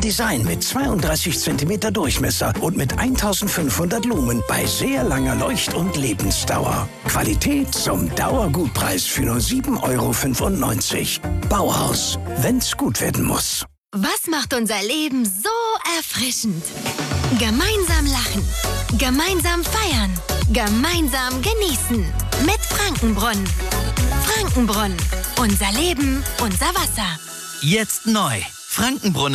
Design mit 32 cm Durchmesser und mit 1500 Lumen bei sehr langer Leucht- und Lebensdauer. Qualität zum Dauergutpreis für nur 7,95 €. Bauhaus, wenn's gut werden muss. Was macht unser Leben so erfrischend? Gemeinsam lachen, gemeinsam feiern, gemeinsam genießen. Mit Frankenbrunnen. Frankenbrunnen. Unser Leben, unser Wasser. Jetzt neu. Frankenbrunnen.